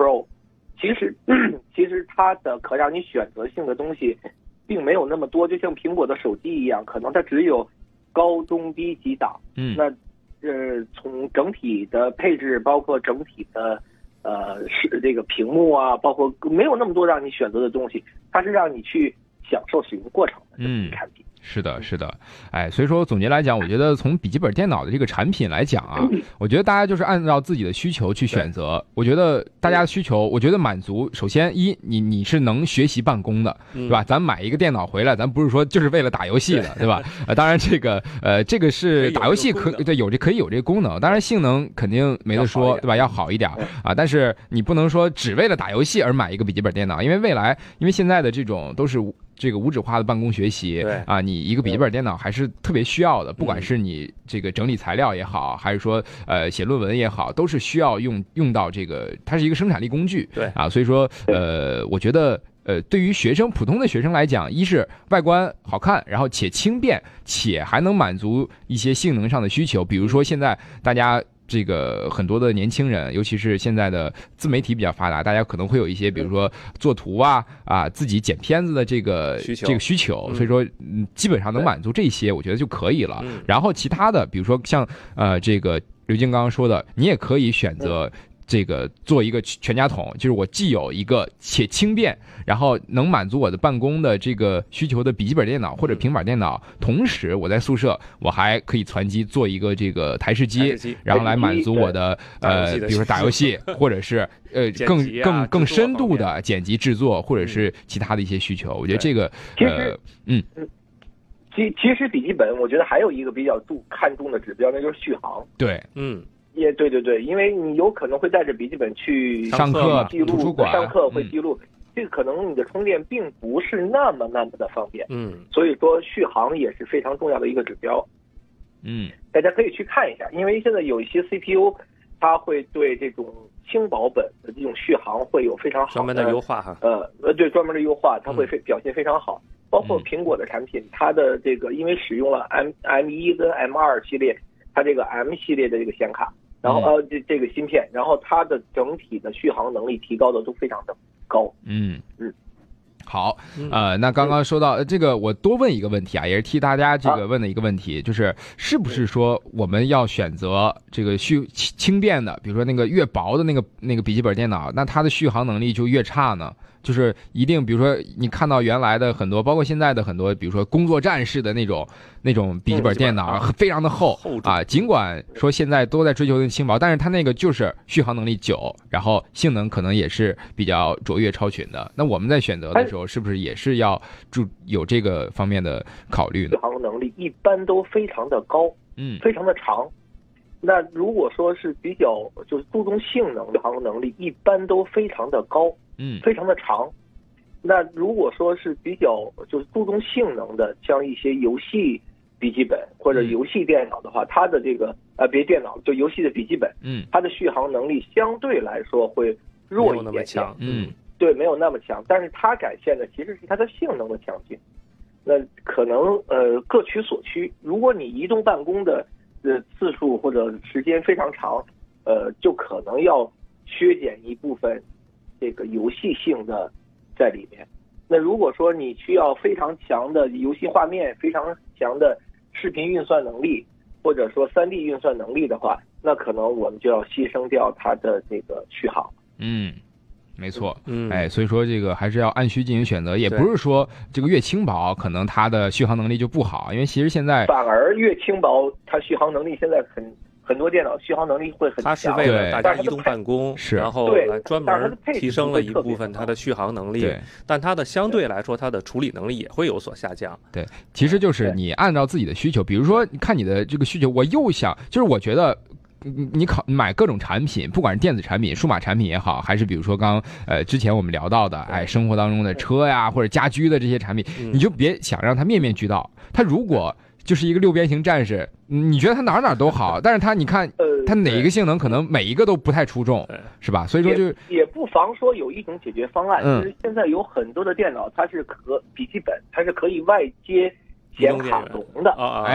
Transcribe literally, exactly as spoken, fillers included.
Pro， 其实其实它的可让你选择性的东西并没有那么多，就像苹果的手机一样，可能它只有高中低级档。 嗯， 那呃从整体的配置，包括整体的呃是这个屏幕啊，包括没有那么多让你选择的东西，它是让你去享受使用过程的这种产品。 是的，是的，哎，所以说总结来讲，我觉得从笔记本电脑的这个产品来讲啊，我觉得大家就是按照自己的需求去选择。我觉得大家的需求，我觉得满足，首先一，你你是能学习办公的，对吧？咱买一个电脑回来，咱不是说就是为了打游戏的，对吧？呃，当然这个呃，这个是打游戏可对有这可以有这个功能，当然性能肯定没得说，对吧？要好一点啊，但是你不能说只为了打游戏而买一个笔记本电脑，因为未来，因为现在的这种都是这个无纸化的办公学习啊，你一个笔记本电脑还是特别需要的，不管是你这个整理材料也好，还是说呃写论文也好，都是需要用用到这个，它是一个生产力工具， 对啊，所以说呃，我觉得呃，对于学生普通的学生来讲，一是外观好看，然后且轻便，且还能满足一些性能上的需求，比如说现在大家。这个很多的年轻人，尤其是现在的自媒体比较发达，大家可能会有一些，比如说做图啊啊，自己剪片子的这个这个需求，所以说嗯，基本上能满足这些，我觉得就可以了。然后其他的，比如说像呃这个刘静刚刚说的，你也可以选择。这个做一个全家桶，就是我既有一个且轻便，然后能满足我的办公的这个需求的笔记本电脑或者平板电脑，同时我在宿舍我还可以攒机做一个这个台式机，然后来满足我的呃，比如说打游戏，或者是呃更更更深度的剪辑制作，或者是其他的一些需求。我觉得这个呃嗯。 其其实笔记本，我觉得还有一个比较注看重的指标，那就是续航。 对， 嗯。 也对对对，因为你有可能会带着笔记本去上课、 记录， 图书馆上课会记录，嗯、这个可能你的充电并不是那么那么的方便， 嗯， 所以说续航也是非常重要的一个指标， 嗯， 大家可以去看一下，因为现在有一些 C P U， 它会对这种轻薄本的这种续航会有非常好的专门的优化哈， 呃呃，对专门的优化，它会非表现非常好，嗯、包括苹果的产品，它的这个因为使用了 M M 一跟 M 二系列，它这个 M 系列的这个显卡。然后呃，这这个芯片，然后它的整体的续航能力提高的都非常的高。 嗯嗯， 好，呃，那刚刚说到这个，我多问一个问题啊，也是替大家这个问的一个问题，就是是不是说我们要选择这个续轻便的，比如说那个越薄的那个那个笔记本电脑，那它的续航能力就越差呢？就是一定，比如说你看到原来的很多，包括现在的很多，比如说工作站式的那种那种笔记本电脑，非常的厚啊。尽管说现在都在追求轻薄，但是它那个就是续航能力久，然后性能可能也是比较卓越超群的。那我们在选择的时候，是不是也是要注有这个方面的考虑呢？ 续航能力一般都非常的高， 嗯， 非常的长。那如果说是比较就是注重性能的续航能力，一般都非常的高。 嗯， 非常的长。那如果说是比较就是注重性能的，像一些游戏笔记本或者游戏电脑的话，嗯、它的这个呃别电脑就游戏的笔记本， 嗯， 它的续航能力相对来说会弱一点点， 嗯， 对，没有那么强。但是它展现的其实是它的性能的强劲。那可能呃各取所需。如果你移动办公的呃次数或者时间非常长，呃，就可能要削减一部分。这个游戏性的在里面，那如果说你需要非常强的游戏画面、非常强的视频运算能力，或者说 三 D 运算能力的话，那可能我们就要牺牲掉它的这个续航。 嗯，没错， 嗯， 哎，所以说这个还是要按需进行选择，也不是说这个越轻薄可能它的续航能力就不好，因为其实现在反而越轻薄，它续航能力现在很。很多电脑续航能力会很强， 它是为了大家移动办公， 是然后来专门提升了一部分它的续航能力，但它的相对来说它的处理能力也会有所下降。 对，其实就是你按照自己的需求，比如说你看你的这个需求，我又想，就是我觉得。你考买各种产品，不管是电子产品、数码产品也好，还是比如说刚呃之前我们聊到的，哎，生活当中的车呀或者家居的这些产品，你就别想让它面面俱到。它如果就是一个六边形战士，你觉得它哪哪都好，但是它你看它哪一个性能可能每一个都不太出众，是吧？所以说就也, 也不妨说有一种解决方案， 嗯、 就是现在有很多的电脑它是可笔记本，它是可以外接显卡龙的。 啊啊